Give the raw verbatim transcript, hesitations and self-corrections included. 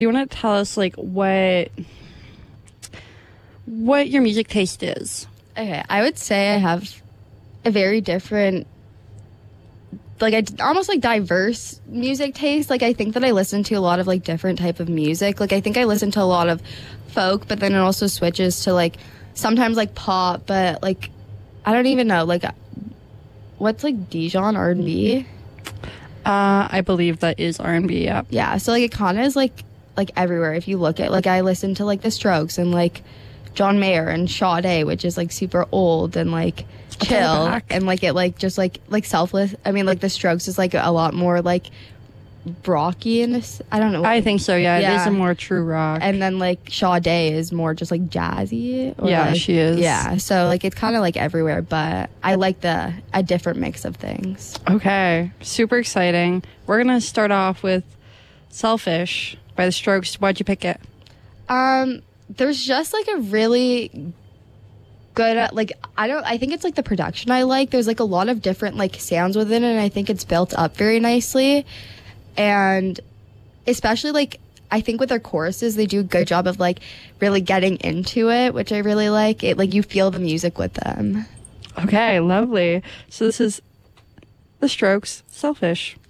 You want to tell us like what what your music taste is? Okay, I would say I have a very different, like I almost like diverse music taste. Like I think that I listen to a lot of like different type of music. Like I think I listen to a lot of folk, but then it also switches to like sometimes like pop, but like I don't even know like what's like Dijon R and B. Uh, I believe that is R and B. Yeah. Yeah, so like it kind of is like like everywhere if you look at like I listen to like The Strokes and like John Mayer and Sade, which is like super old and like chill Throwback. and like it like just like like selfless. I mean like The Strokes is like a lot more like rocky and I don't know. I think so. Yeah, it is Yeah. a more true rock. And then like Sade is more just like jazzy. Or, Yeah, like- she is. Yeah, so like it's kind of like everywhere, but I like the a different mix of things. Okay, super exciting. We're gonna start off with "Selfish" by The Strokes. Why'd you pick it? Um, there's just like a really good like I don't I think it's like the production I like. There's like a lot of different like sounds within it, and I think it's built up very nicely. And especially like I think with their choruses, they do a good job of like really getting into it, which I really like. It like you feel the music with them. Okay, lovely. So this is The Strokes, "Selfish."